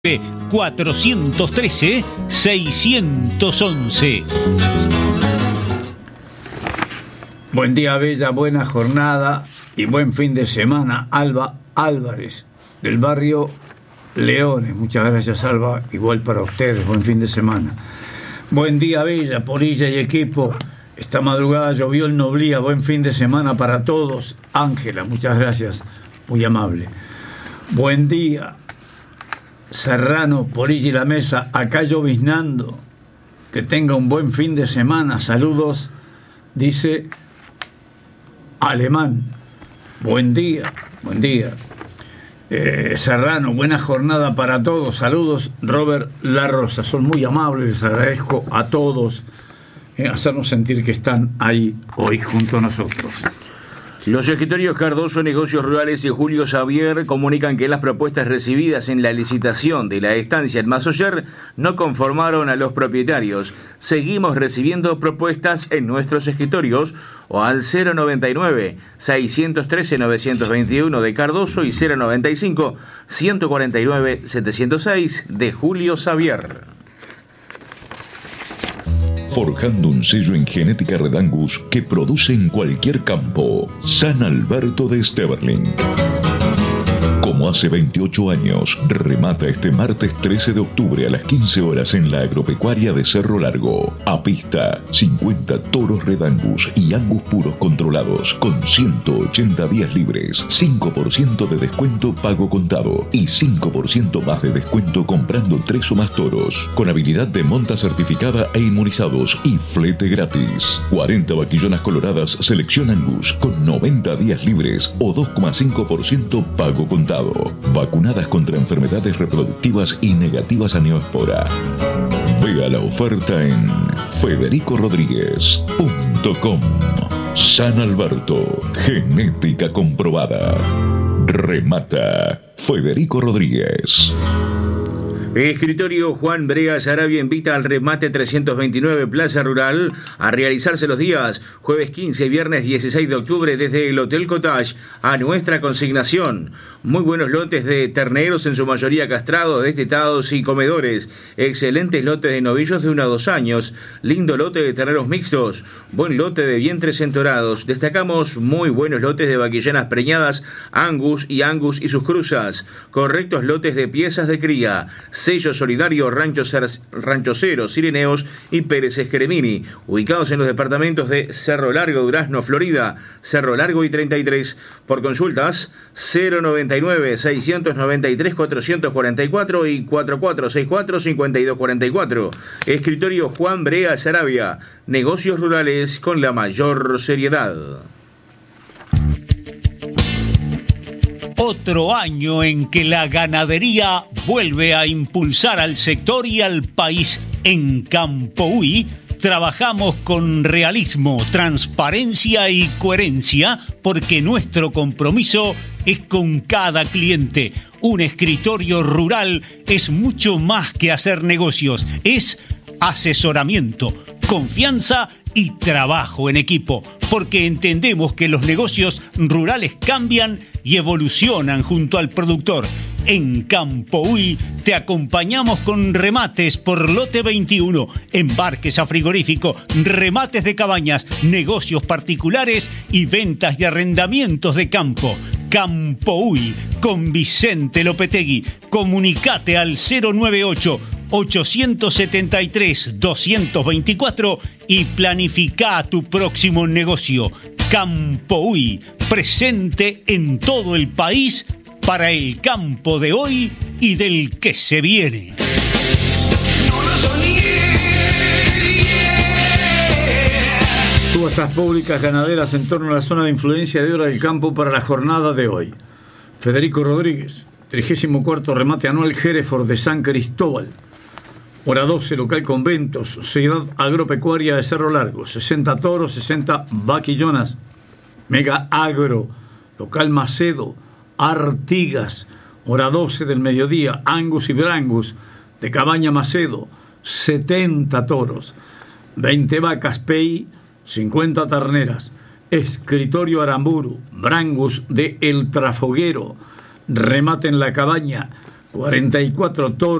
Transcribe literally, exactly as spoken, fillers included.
cuatro uno tres, seis uno uno. Buen día, Bella, buena jornada y buen fin de semana. Alba Álvarez, del barrio Leones. Muchas gracias, Alba. Igual para ustedes, buen fin de semana. Buen día, Bella, Polilla y equipo. Esta madrugada llovió en Noblía. Buen fin de semana para todos. Ángela, muchas gracias. Muy amable. Buen día, Serrano, Polilla y la mesa. Acá lloviznando. Que tenga un buen fin de semana. Saludos, dice Alemán. Buen día, buen día. Eh, Serrano, buena jornada para todos. Saludos, Robert La Rosa. Son muy amables, les agradezco a todos eh, hacernos sentir que están ahí hoy junto a nosotros. Los escritorios Cardoso Negocios Rurales y Julio Xavier comunican que las propuestas recibidas en la licitación de la estancia en Masoyer no conformaron a los propietarios. Seguimos recibiendo propuestas en nuestros escritorios o al cero noventa y nueve, seiscientos trece, novecientos veintiuno de Cardoso y cero noventa y cinco, ciento cuarenta y nueve, setecientos seis de Julio Xavier. Forjando un sello en genética Red Angus que produce en cualquier campo. San Alberto de Esteberling. Como hace veintiocho años, remata este martes trece de octubre a las quince horas en la agropecuaria de Cerro Largo. A pista, cincuenta toros Red Angus y Angus puros controlados con ciento ochenta días libres, cinco por ciento de descuento pago contado y cinco por ciento más de descuento comprando tres o más toros, con habilidad de monta certificada e inmunizados y flete gratis. cuarenta vaquillonas coloradas selección Angus con noventa días libres o dos coma cinco por ciento pago contado. Vacunadas contra enfermedades reproductivas y negativas a neoespora. Vea la oferta en federico rodríguez punto com. San Alberto, genética comprobada. Remata Federico Rodríguez. Escritorio Juan Brea Sarabia invita al remate trescientos veintinueve Plaza Rural a realizarse los días jueves quince y viernes dieciséis de octubre desde el Hotel Cottage a nuestra consignación. Muy buenos lotes de terneros, en su mayoría castrados, destetados y comedores. Excelentes lotes de novillos de uno a dos años. Lindo lote de terneros mixtos. Buen lote de vientres entorados. Destacamos muy buenos lotes de vaquillanas preñadas, Angus y Angus y sus cruzas. Correctos lotes de piezas de cría. Sello solidario Rancho, Rancho Cero, Sirineos y Pérez Esqueremini. Ubicados en los departamentos de Cerro Largo, Durazno, Florida, Cerro Largo y treinta y tres. Por consultas, cero noventa y nueve, seiscientos noventa y tres, cuatrocientos cuarenta y cuatro y cuatro cuatro seis cuatro, cinco dos cuatro cuatro. Escritorio Juan Brea Sarabia. Negocios rurales con la mayor seriedad. Otro año en que la ganadería vuelve a impulsar al sector y al país. En Campoui trabajamos con realismo, transparencia y coherencia porque nuestro compromiso es con cada cliente. Un escritorio rural es mucho más que hacer negocios, es asesoramiento, confianza y trabajo en equipo, porque entendemos que los negocios rurales cambian y evolucionan junto al productor. En Campoui te acompañamos con remates por lote veintiuno, embarques a frigorífico, remates de cabañas, negocios particulares y ventas y arrendamientos de campo. Campoui con Vicente Lopetegui. Comunicate al cero noventa y ocho, ochocientos setenta y tres, doscientos veinticuatro y planifica tu próximo negocio. Campoui, presente en todo el país para el campo de hoy y del que se viene. Subastas públicas ganaderas en torno a la zona de influencia de Hora del Campo para la jornada de hoy. Federico Rodríguez, trigésimo cuarto remate anual Hereford de San Cristóbal. Hora doce, local Conventos, Sociedad Agropecuaria de Cerro Largo, sesenta toros, sesenta vaquillonas. Mega Agro, local Macedo, Artigas, hora doce del mediodía, Angus y Brangus, de Cabaña Macedo, setenta toros, veinte vacas Pei, cincuenta terneras. Escritorio Aramburu, Brangus de El Trafoguero, remate en la Cabaña, cuarenta y cuatro toros.